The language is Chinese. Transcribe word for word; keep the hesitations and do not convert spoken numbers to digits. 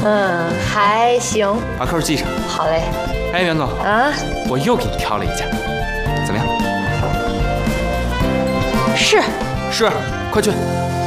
嗯，还行。 把扣系上。 好嘞。 哎，袁总啊， 我又给你挑了一件，怎么样？ 是是，快去。